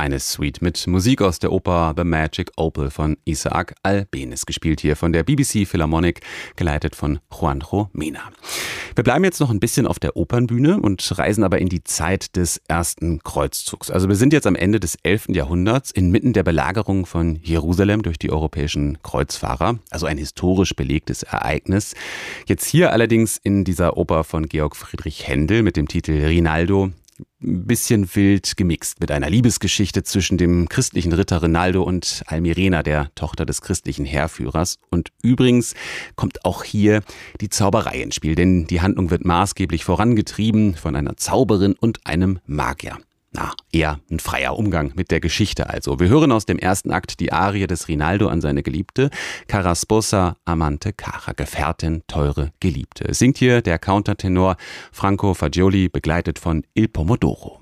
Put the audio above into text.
Eine Suite mit Musik aus der Oper The Magic Opal von Isaac Albéniz, gespielt hier von der BBC Philharmonic, geleitet von Juanjo Mena. Wir bleiben jetzt noch ein bisschen auf der Opernbühne und reisen aber in die Zeit des ersten Kreuzzugs. Also wir sind jetzt am Ende des 11. Jahrhunderts, inmitten der Belagerung von Jerusalem durch die europäischen Kreuzfahrer, also ein historisch belegtes Ereignis. Jetzt hier allerdings in dieser Oper von Georg Friedrich Händel mit dem Titel Rinaldo, ein bisschen wild gemixt mit einer Liebesgeschichte zwischen dem christlichen Ritter Rinaldo und Almirena, der Tochter des christlichen Heerführers. Und übrigens kommt auch hier die Zauberei ins Spiel, denn die Handlung wird maßgeblich vorangetrieben von einer Zauberin und einem Magier. Eher ein freier Umgang mit der Geschichte also. Wir hören aus dem ersten Akt die Arie des Rinaldo an seine Geliebte, Cara sposa amante cara, Gefährtin, teure Geliebte. Es singt hier der Countertenor Franco Fagioli, begleitet von Il Pomodoro.